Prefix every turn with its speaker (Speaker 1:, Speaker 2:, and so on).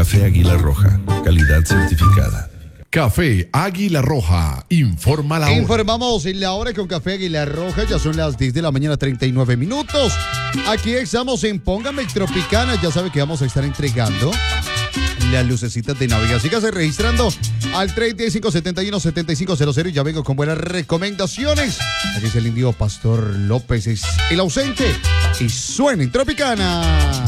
Speaker 1: Café Águila Roja, calidad certificada.
Speaker 2: Café Águila Roja, informa la hora.
Speaker 3: Informamos en la hora con Café Águila Roja, ya son las 10 de la mañana, 39 minutos. Aquí estamos en Póngame Tropicana, ya sabe que vamos a estar entregando las lucecitas de Navidad. Sígase registrando al 310-571-7500 y ya vengo con buenas recomendaciones. Aquí es el indio Pastor López, es el ausente y suena en Tropicana.